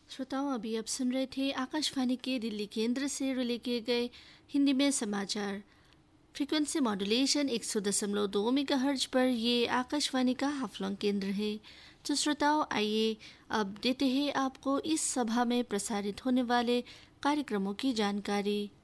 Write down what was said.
श्रोताओं, अभी आप सुन रहे थे आकाशवाणी के दिल्ली केंद्र से रिले किए गए हिंदी में समाचार। फ्रीक्वेंसी मॉड्यूलेशन 100.2 मेगाहर्ट्ज पर ये आकाशवाणी का हाफलॉन्ग केंद्र है। तो श्रोताओं, आइए अब देते हैं आपको इस सभा में प्रसारित होने वाले कार्यक्रमों की जानकारी।